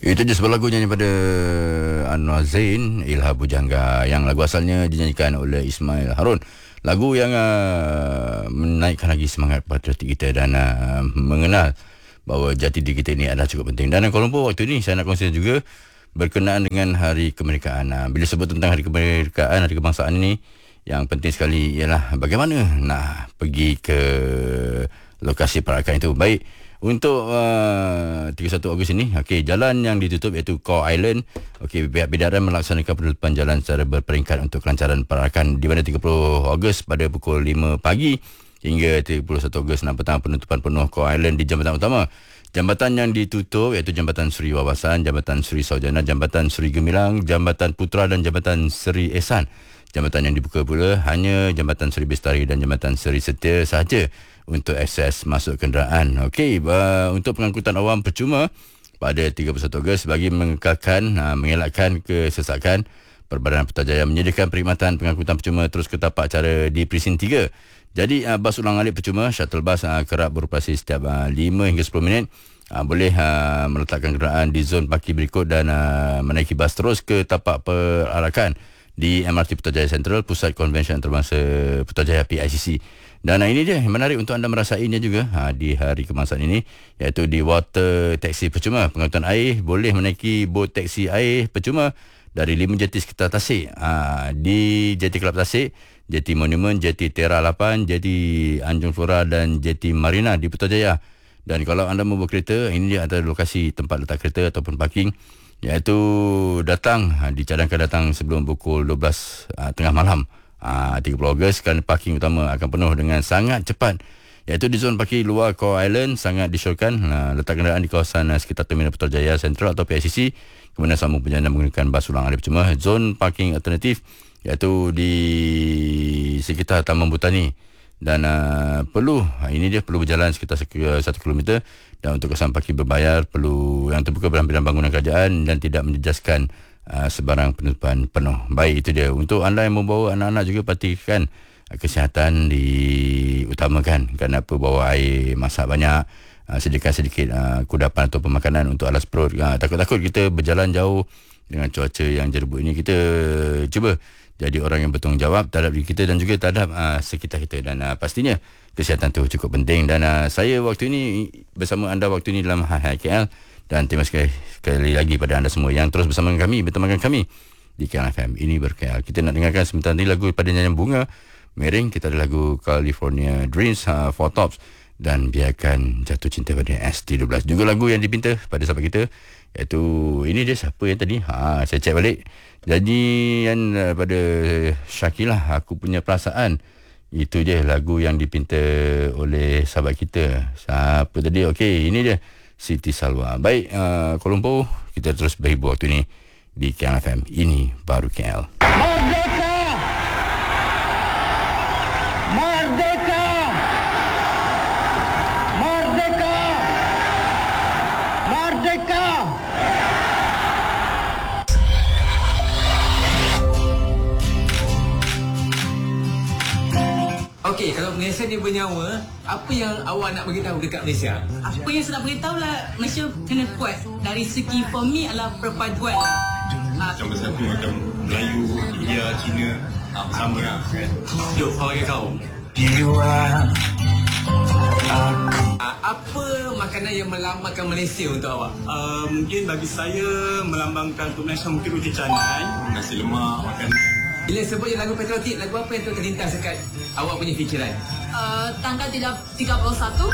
Itu je sebuah lagu nyanyi pada Anwar Zain, Ilha Bujangga, yang lagu asalnya dinyanyikan oleh Ismail Harun. Lagu yang menaikkan lagi semangat patriotik kita dan mengenal bahawa jati diri kita ini adalah cukup penting. Dan Kuala Lumpur waktu ini saya nak kongsi juga berkenaan dengan Hari Kemerdekaan. Bila sebut tentang Hari Kemerdekaan, Hari Kebangsaan ini, yang penting sekali ialah bagaimana nak pergi ke lokasi perayaan itu. Baik, untuk 31 Ogos ini, jalan yang ditutup iaitu Core Island. Pihak BDRM melaksanakan penutupan jalan secara berperingkat untuk kelancaran perarakan, di mana 30 Ogos pada pukul 5 pagi hingga 31 Ogos 6 petang penutupan penuh Core Island di jambatan utama. Jambatan yang ditutup iaitu Jambatan Seri Wawasan, Jambatan Seri Saujana, Jambatan Seri Gemilang, Jambatan Putra dan Jambatan Seri Ehsan. Jambatan yang dibuka pula hanya Jambatan Seri Bestari dan Jambatan Seri Setia sahaja untuk akses masuk kenderaan. Untuk pengangkutan awam percuma pada 31 Ogos bagi mengelakkan kesesakan, Perbadanan Putrajaya menyediakan perkhidmatan pengangkutan percuma terus ke tapak cara di Presin 3. Jadi bas ulang-alik percuma, shuttle bus kerap beroperasi setiap 5 hingga 10 minit. Boleh meletakkan kenderaan di zon parkir berikut dan menaiki bas terus ke tapak perarakan di MRT Putrajaya Central, Pusat Konvensyen Antarabangsa Putrajaya PICC. Dan ini dia yang menarik untuk anda merasainya juga di Hari Kebangsaan ini, iaitu di water taxi percuma. Pengangkutan air boleh menaiki bot taksi air percuma dari 5 jeti sekitar Tasik, di Jeti Kelab Tasik, Jeti Monumen, Jeti Tera 8, Jeti Anjung Flora dan Jeti Marina di Putrajaya. Dan kalau anda membawa kereta, ini dia antara lokasi tempat letak kereta ataupun parking, iaitu dicadangkan datang sebelum pukul 12 tengah malam 30 Ogos, kerana parking utama akan penuh dengan sangat cepat, iaitu di zon parking luar Core Island. Sangat disyorkan letak kenderaan di kawasan sekitar Terminal Putrajaya Central atau PICC, kemudian sambung perjalanan menggunakan bas ulang-alik percuma. Zon parking alternatif iaitu di sekitar Taman Botani, dan perlu berjalan sekitar 1 km, dan untuk kawasan parking berbayar perlu yang terbuka berhampiran bangunan kerajaan dan tidak menjejaskan sebarang penutupan penuh. Baik, itu dia. Untuk anda yang membawa anak-anak juga, pastikan kesihatan diutamakan. Kenapa bawa air masak banyak, sediakan sedikit kudapan atau pemakanan untuk alas perut. Takut-takut kita berjalan jauh dengan cuaca yang jerbuk ini. Kita cuba jadi orang yang bertanggungjawab terhadap diri kita dan juga terhadap sekitar kita. Dan pastinya kesihatan itu cukup penting. Dan saya waktu ini bersama anda waktu ini dalam Hai KL. Dan terima kasih sekali lagi pada anda semua yang terus bersama kami di KL FM ini ber-KL. Kita nak dengarkan sebentar ni lagu pada nyanyian Bunga Miring. Kita ada lagu California Dreams, Four Tops, dan Biarkan Jatuh Cinta pada ST12. Juga lagu yang dipinta pada sahabat kita, iaitu ini dia, siapa yang tadi? Saya cek balik. Jadi yang pada Syakilah, Aku Punya Perasaan. Itu je lagu yang dipinta oleh sahabat kita. Siapa tadi? Okey, ini dia, Siti Salwa. Baik, Kuala Lumpur, kita terus berhibur waktu ini di KL FM. Ini baru KL. Merdeka! Merdeka! Merdeka! Merdeka! Okey, kalau Malaysia ni bernyawa, apa yang awak nak beritahu dekat Malaysia? Apa yang saya nak beritahu lah, Malaysia kena kuat. Dari segi for me adalah perpaduan. Macam bersatu macam Melayu, India, Cina sama lah kan. Jom, awak kau. Apa makanan yang melambangkan Malaysia untuk awak? Mungkin bagi saya melambangkan untuk Malaysia mungkin roti canai, nasi lemak, makan. Bila sebut je lagu patriotik, lagu apa yang terlintas dekat awak punya fikiran? Tanggal 31